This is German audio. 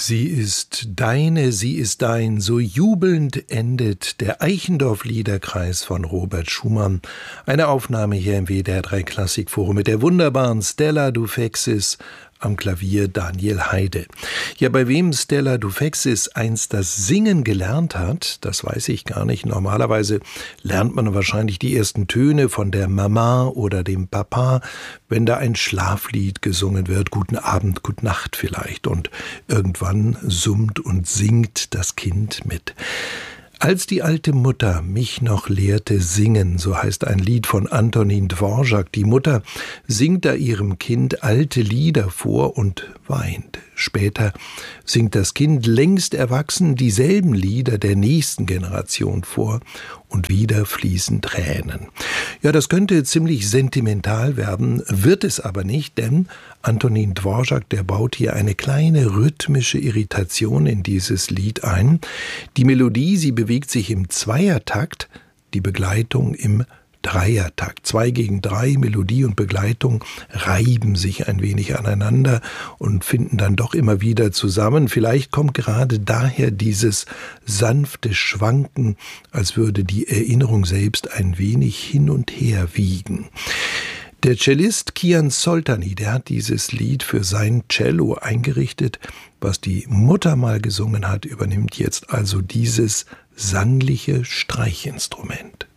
Sie ist deine, sie ist dein, so jubelnd endet der Eichendorff-Liederkreis von Robert Schumann. Eine Aufnahme hier im WDR 3 Klassikforum mit der wunderbaren Stella Dufexis, am Klavier Daniel Heide. Ja, bei wem Stella Dufexis einst das Singen gelernt hat, das weiß ich gar nicht. Normalerweise lernt man wahrscheinlich die ersten Töne von der Mama oder dem Papa, wenn da ein Schlaflied gesungen wird. Guten Abend, gute Nacht vielleicht. Und irgendwann summt und singt das Kind mit. Als die alte Mutter mich noch lehrte singen, so heißt ein Lied von Antonin Dvorak. Die Mutter singt da ihrem Kind alte Lieder vor und weint. Später singt das Kind längst erwachsen dieselben Lieder der nächsten Generation vor und wieder fließen Tränen. Ja, das könnte ziemlich sentimental werden, wird es aber nicht, denn Antonin Dvorak, der baut hier eine kleine rhythmische Irritation in dieses Lied ein. Die Melodie, sie bewegt sich im Zweiertakt, die Begleitung im Dreiertakt. 2 gegen 3, Melodie und Begleitung reiben sich ein wenig aneinander und finden dann doch immer wieder zusammen. Vielleicht kommt gerade daher dieses sanfte Schwanken, als würde die Erinnerung selbst ein wenig hin und her wiegen. Der Cellist Kian Soltani, der hat dieses Lied für sein Cello eingerichtet. Was die Mutter mal gesungen hat, übernimmt jetzt also dieses sangliche Streichinstrument.